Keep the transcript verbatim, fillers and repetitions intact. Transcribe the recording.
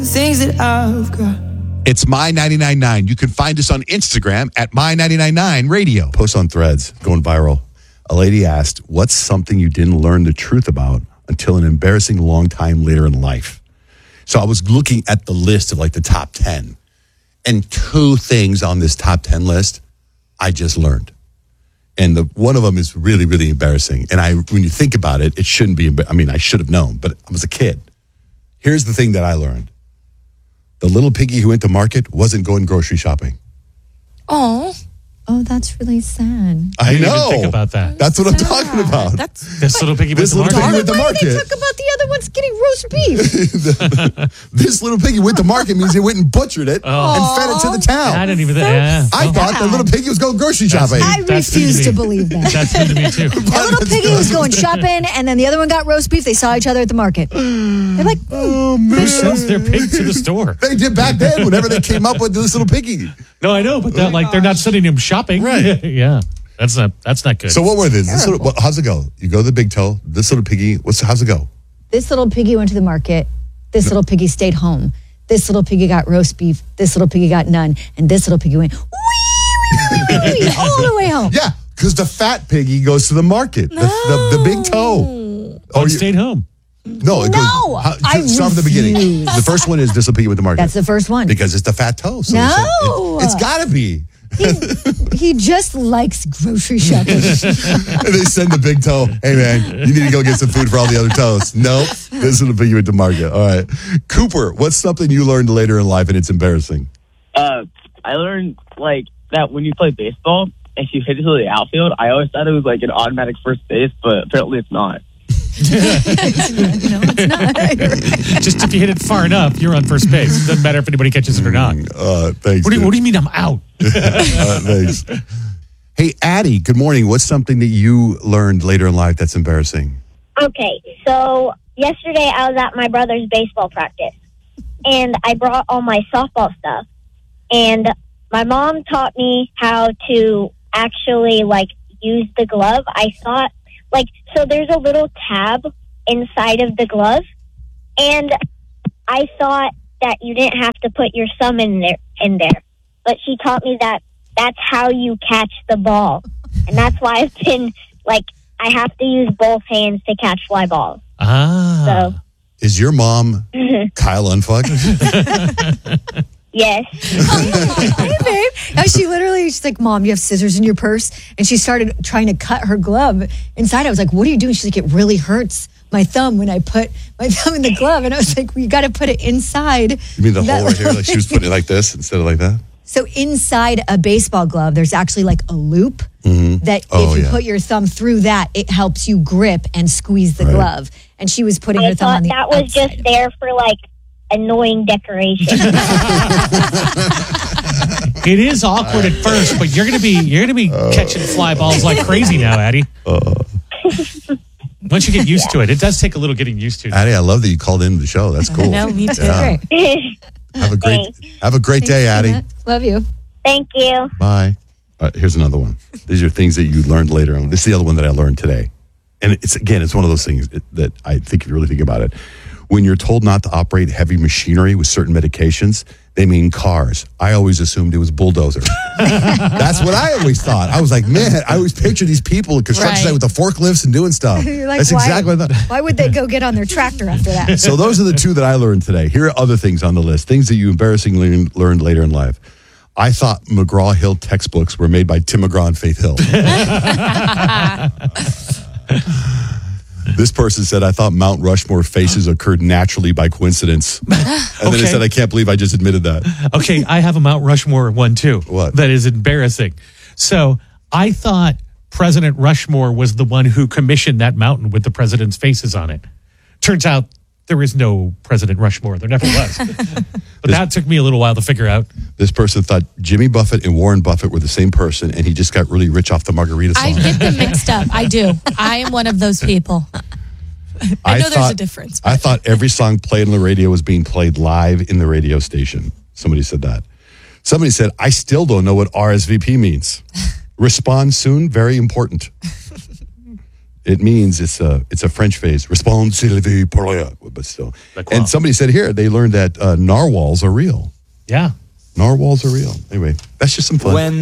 Things that I've got. It's My ninety-nine point nine. You can find us on Instagram at My ninety-nine point nine Radio. Post on Threads, going viral. A lady asked, what's something you didn't learn the truth about until an embarrassing long time later in life? So I was looking at the list of like the top ten. And two things on this top ten list I just learned. And the one of them is really, really embarrassing. And I, when you think about it, it shouldn't be, I mean, I should have known, but I was a kid. Here's the thing that I learned. The little piggy who went to market wasn't going grocery shopping. Oh. Oh, that's really sad. I didn't know. Even think about that. That's what I'm talking about. That's this little piggy went This to little market. piggy went to Why did they market. talk about the other ones getting roast beef? This little piggy went to market means they went and butchered it Oh. and fed it to the town. I didn't even think. Yeah. I Oh, thought the little piggy was going grocery That's- shopping. I That's refuse good to me. believe that. That's good to me too. A little piggy was going shopping, and then the other one got roast beef. They saw each other at the market. They're like, Oh, hmm, Who sends their pig to the store? They did back then whenever they came up with this little piggy. No, I know, but that, like they're not sending him shopping. Right. Yeah. That's not that's not good. So what were these? This little, what, how's it go? You go to the big toe. This little piggy, what's how's it go? this little piggy went to the market. This little piggy stayed home. This little piggy got roast beef. This little piggy got none. And this little piggy went wee, wee, wee, wee, all the way home. Yeah, because the fat piggy goes to the market. The, the, the big toe. oh, you- stayed home. No, it No, goes. How, I start from the beginning. refuse. The first one is this will piggy with the market. That's the first one. Because it's the fat toe. So No. it's, it, it's got to be. He, he just likes grocery shopping. And they send the big toe. Hey man, you need to go get some food for all the other toes. Nope, this will piggy with the market. All right, Cooper, what's something you learned later in life and it's embarrassing? Uh, I learned like that when you play baseball, if you hit it to the outfield, I always thought it was like an automatic first base, but apparently it's not. No, it's not. Just if you hit it far enough, you're on first base. Doesn't matter if anybody catches it or not. Uh, thanks. What do you, dude. what do you mean I'm out? uh, thanks. Hey, Addie, good morning. What's something that you learned later in life that's embarrassing? Okay, so yesterday I was at my brother's baseball practice, and I brought all my softball stuff, and my mom taught me how to actually, like, use the glove. I thought, like, so there's a little tab inside of the glove, and I thought that you didn't have to put your thumb in there, in there. But she taught me that that's how you catch the ball. And that's why I've been, like, I have to use both hands to catch fly balls. Ah. So, Is your mom Kyle Unfuck? yes. Hey, babe. Now she literally, she's like, Mom, you have scissors in your purse? And she started trying to cut her glove inside. I was like, what are you doing? She's like, it really hurts my thumb when I put my thumb in the glove. And I was like, well, you got to put it inside. You mean the that- hole right here? Like she was putting it like this instead of like that? So inside a baseball glove, there's actually like a loop Mm-hmm. that Oh, if you yeah. put your thumb through that, it helps you grip and squeeze the Right. glove. And she was putting I her thumb thought on the that was outside just of it. there for, like, annoying decoration. It is awkward at first, but you're gonna be you're gonna be catching fly balls like crazy now, Addie. Once you get used to it, it does take a little getting used to. Addie, I love that you called into the show. That's cool. No, me too. Yeah. Great. Have a great have a great day, Thanks, Addie. Jeanette. Love you. Thank you. Bye. All right, here's another one. These are things that you learned later on. This is the other one that I learned today. And it's, again, it's one of those things that I think if you really think about it, when you're told not to operate heavy machinery with certain medications, they mean cars. I always assumed it was bulldozers. That's what I always thought. I was like, man, I always picture these people at construction Right. site with the forkliifts and doing stuff. You're like, That's why, exactly what I thought. why would they go get on their tractor after that? So those are the two that I learned today. Here are other things on the list, things that you embarrassingly learned later in life. I thought McGraw-Hill textbooks were made by Tim McGraw and Faith Hill. This person said, I thought Mount Rushmore faces occurred naturally by coincidence. And then Okay. they said, I can't believe I just admitted that. Okay, I have a Mount Rushmore one too. What? That is embarrassing. So I thought President Rushmore was the one who commissioned that mountain with the president's faces on it. Turns out there is no President Rushmore. There never was. But that took me a little while to figure out. This person thought Jimmy Buffett and Warren Buffett were the same person, and he just got really rich off the margarita song. I get them mixed up. I do. I am one of those people. I know there's thought- a difference. I thought every song played on the radio was being played live in the radio station. Somebody said that. Somebody said, I still don't know what R S V P means. Respond soon, very important. It means it's a it's a French phrase, "Respond Sylvie Poirier," but still. Like what? And somebody said here they learned that uh, narwhals are real. Yeah. Narwhals are real. Anyway, that's just some fun. When